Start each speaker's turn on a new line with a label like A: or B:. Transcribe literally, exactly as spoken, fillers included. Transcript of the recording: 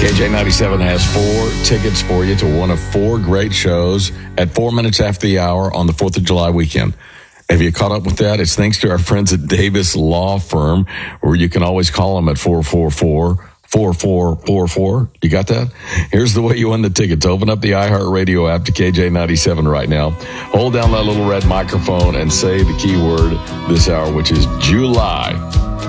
A: K J ninety-seven has four tickets for you to one of four great shows at four minutes after the hour on the fourth of July weekend. Have you caught up with that? It's thanks to our friends at Davis Law Firm, where you can always call them at four four four, four four four four. You got that? Here's the way you win the tickets. Open up the iHeartRadio app to K J ninety-seven right now. Hold down that little red microphone and say the keyword this hour, which is July.